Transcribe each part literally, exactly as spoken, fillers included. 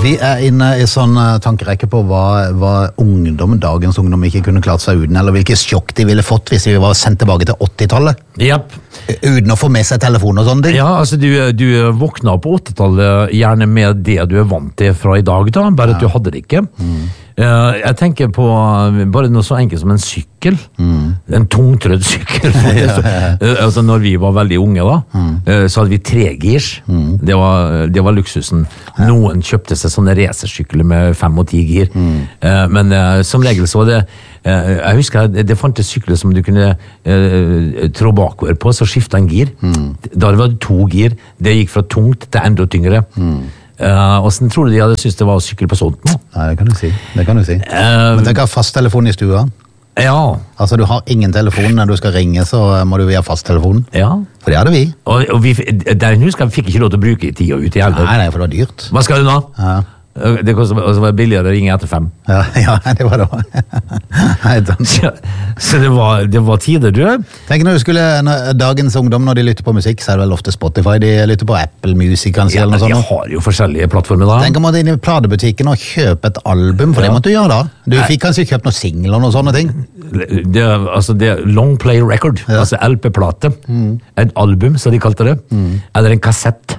Vi er inne i sånn tankerekke på hva, hva ungdom, dagens ungdom ikke kunne klart seg uten, eller hvilke sjokk de ville fått hvis vi var sendt tilbake til åttitallet. Yep. Uten å få med seg telefon og sånne ting. Ja, altså du, du våkna på åttitallet gjerne med det du er vant til fra i dag da, bare at ja. Du hadde det ikke. Mm. Uh, jeg tenker på bare noe så enkelt som en sykkel. Mm. En tungtrødd sykkel. ja, ja, ja. uh, altså når vi var veldig unge da, mm. uh, så hadde vi tregirs. Mm. Det, var, det var luksusen. Ja. Noen kjøpte seg sånne racersykler med fem og ti gir. Mm. Uh, men uh, som regel så var det uh, jeg husker det fantes sykler som du kunne uh, trå bakover på, så skiftet en gir. Mm. Da var det to gir. Det gikk fra tungt til enda tyngre. Mm. Uh, hvordan tror du de hadde syntes det var å sykle på sånt nå? Nei, det kan du si. Det kan du si. Uh, Men tenk å ha fasttelefon i stua. Ja. Altså, du har ingen telefon når du skal ringe, så må du via fasttelefonen. Ja. For det hadde vi. Og, og vi der husker jeg fikk ikke lov til å bruke i tid og ut i helvete. Nei, nei, for det var dyrt. Hva skal du nå? Ja. Det kostet var billigere å ringe etter fem. Ja, ja det var det. så så det, var, det var tider, du. Tenk når du skulle, når, dagens ungdom, når de lytter på musikk, så er det vel ofte Spotify, de lytter på Apple Music, kanskje, ja, eller noe sånt. De har jo forskjellige plattformer da. Tenk om å inn i pladebutikken og kjøpe et album, for ja. Det måtte du gjøre da. Du Nei. Fikk kanskje kjøpt noen singler og sånne ting. Det, altså det er long play record, ja. Altså L P-plate. Mm. Et album, så de kalte det. Mm. Eller en kassett.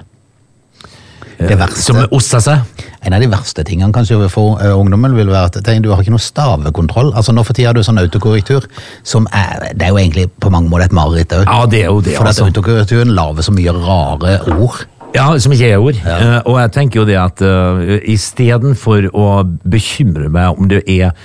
Det verste, som oster seg. En av de verste tingene kanskje for uh, ungdommen vil være at tenk, du har ikke noe stavekontroll. Altså nå for tida har du sånn autokorrektur som er, det er jo egentlig på mange måter et mareritt også. Ja, det er jo det. For altså. at autokorrekturen laver så mye rare ord. Ja, som ikke er ord. Ja. Uh, og jeg tenker jo det at uh, i stedet for å bekymre meg om det er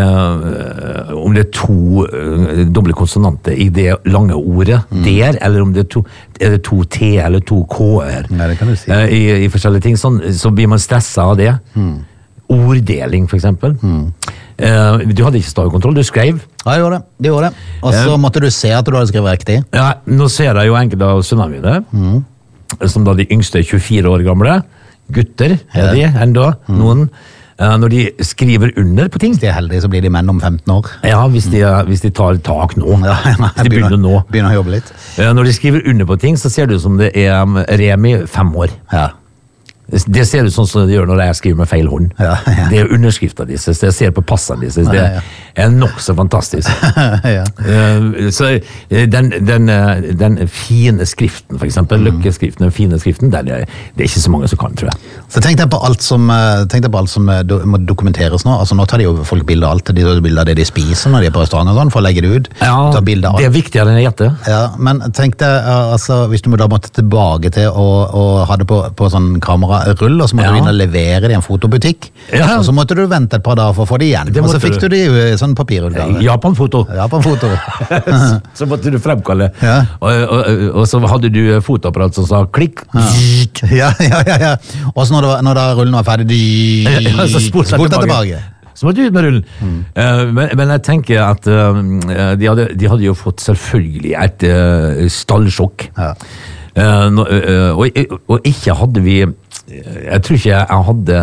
Uh, om det er to uh, doble konsonanter i det lange ordet mm. der, eller om det er to, er det to T eller to K-er ja, det kan du si. uh, i, i forskjellige ting, sånn, så blir man stresset av det. Mm. Orddeling, for eksempel. Mm. Uh, du hadde ikke stavekontroll, du skrev. Ja, jeg gjorde det. det, gjorde det. Og så uh, måtte du se at du hadde skrevet riktig. Ja, nå ser jeg jo enkelte av sønnene mine, mm. som da de yngste tjuefire år gamle, gutter, er de enda, mm. noen. Uh, når de skriver under på ting. Hvis de er heldige, så blir de menn om femten år. Ja, hvis de, hvis de tar tak nå. Ja, ja, hvis de begynner, begynner nå. Begynner å jobbe litt. Uh, når de skriver under på ting, så ser det ut som det er um, Remi fem år. Ja. Det ser ut sånn som det gjør når jeg skriver med feil hånd. Ja, ja. Det er underskriften deres, det ser på passene deres. Det ja, ja. Er nok så fantastisk. ja. uh, så den, den, den fine skriften, for eksempel, mm. løkkeskriften, den fine skriften, det er, det er ikke så mange som kan, tror jeg. Så tenk deg på alt som, tenk deg på alt som do, må dokumenteres nå. Altså nå tar de jo folk bilder av alt, de tar bilder av det de spiser når de er på restaurant og sånn, for å legge det ut. Ja, det er viktigere enn hjertet. Ja, men tenk deg, altså, hvis du må da måtte tilbake til å, å ha det på, på sånn kamera rull, og så måtte ja. Du inn og levere det i en fotobutikk. Ja. Og så måtte du vente et par dager for å få det igjen. Det og så fikk du det i sånn papirutgave. Japan-foto. Japan-foto. så måtte du fremkalle. Ja. Og, og, og så hadde du fotoapparat som sa klikk. Ja, ja, ja. ja. Og så når, det var, når da rullen var ferdig, ja, så spolte jeg tilbake. tilbake. Så måtte du ut med rullen. Mm. Uh, men, men jeg tenker at uh, de, hadde, de hadde jo fått selvfølgelig et uh, stallsjokk. Ja. Uh, no, uh, og, og ikke hadde vi jeg tror ikke jeg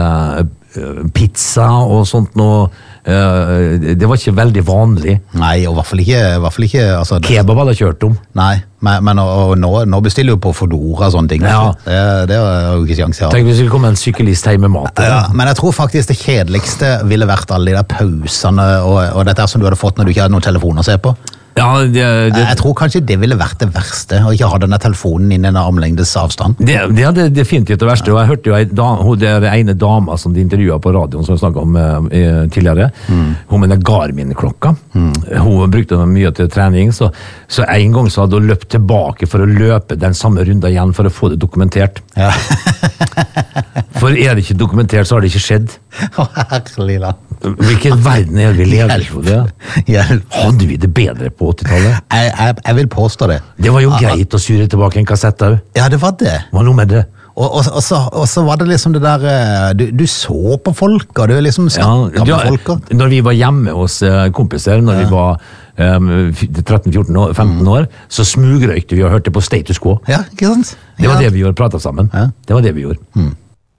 hadde pizza og sånt noe uh, det var ikke veldig vanlig. Nei, og i hvert fall ikke, i hvert fall ikke altså, kebab hadde kjørt om. Nei, men, men og, og nå, nå bestiller jo på Fodora og sånne ting. Ja. Det, det er jo ikke sjanse. Tenk hvis det kom en syklist hjem med mat. Ja, men jeg tror faktisk det kjedeligste ville vært alle de der pausene og, og dette som du hadde fått når du ikke hadde noen telefon å se på. Ja, det, det, jeg tror kanskje det ville vært det verste, å ikke ha denne telefonen inn i en armlengdes avstand. Det, det er definitivt det verste, og jeg hørte jo en da, det er ene dama som de intervjuet på radioen, som vi snakket om eh, tidligere, mm. hun med den Garmin-klokka, mm. hun brukte den mye til trening, så, så en gang så hadde hun løpt tilbake for å løpe den samme runden igjen, for å få det dokumentert. Ja. For er det ikke dokumentert, så har det ikke skjedd. Å, herlig da. Hvilken verden er vi lever på det? Hjelp. Hadde vi det bedre på åttitallet? Jeg, jeg, jeg vil påstå det. Det var jo greit å syre tilbake en kassett også. Ja, det var det. Det var noe med det. Og, og, og, så, og så var det liksom det der, du, du så på folk, og du liksom snakket ja, med folk. Og. Når vi var hjemme hos kompiser, når ja. Vi var um, tretten fjorten femten år, mm. så smugrøykte vi og hørte på Status Quo. Ja, ikke sant? Det var ja. Det vi gjorde, pratet sammen. Ja. Det var det vi gjorde. Mm.